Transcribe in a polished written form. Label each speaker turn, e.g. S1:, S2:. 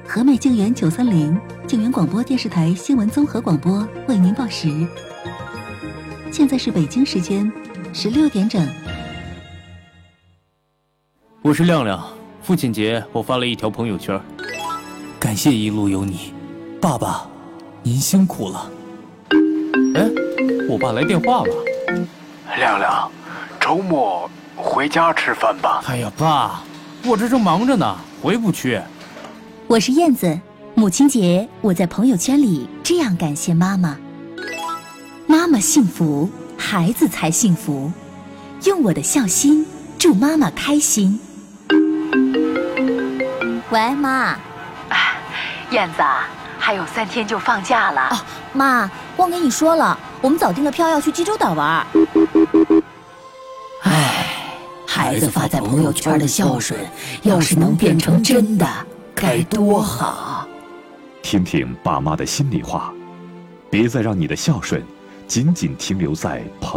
S1: 和美静园930静园广播电视台新闻综合广播为您报时。现在是北京时间16点整。
S2: 我是亮亮，父亲节我发了一条朋友圈，感谢一路有你，爸爸，您辛苦了。哎，我爸来电话了。
S3: 亮亮，周末回家吃饭吧。
S2: 哎呀，爸，我这正忙着呢，回不去。
S4: 我是燕子，母亲节我在朋友圈里这样感谢妈妈：妈妈幸福，孩子才幸福。用我的孝心祝妈妈开心。喂，妈。
S5: 燕子，还有3天就放假了。
S4: 哦，妈，忘跟你说了，我们早订了票要去济州岛玩。
S5: 孩子发在朋友圈的孝顺，要是能变成真的，该多好。
S6: 听听爸妈的心里话，别再让你的孝顺仅仅停留在